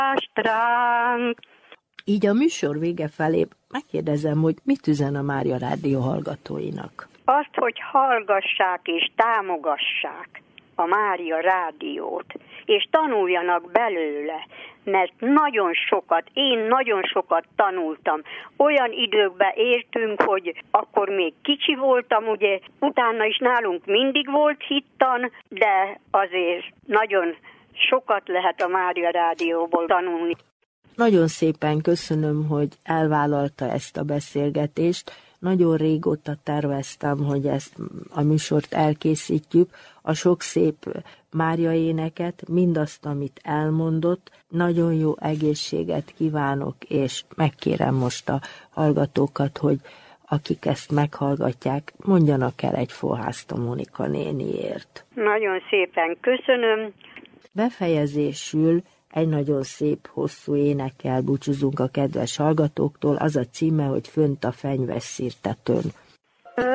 ránk. Így a műsor vége felé megkérdezem, hogy mit üzen a Mária Rádió hallgatóinak. Azt, hogy hallgassák és támogassák a Mária Rádiót, és tanuljanak belőle, mert én nagyon sokat tanultam. Olyan időkbe értünk, hogy akkor még kicsi voltam, ugye, utána is nálunk mindig volt hittan, de azért nagyon sokat lehet a Mária Rádióból tanulni. Nagyon szépen köszönöm, hogy elvállalta ezt a beszélgetést. Nagyon régóta terveztem, hogy ezt a műsort elkészítjük. A sok szép Mária éneket, mindazt, amit elmondott. Nagyon jó egészséget kívánok, és megkérem most a hallgatókat, hogy akik ezt meghallgatják, mondjanak el egy Fohászta Monika néniért. Nagyon szépen köszönöm. Befejezésül egy nagyon szép, hosszú énekkel búcsúzunk a kedves hallgatóktól. Az a címe, hogy Fönt a fenyves szirtetőn.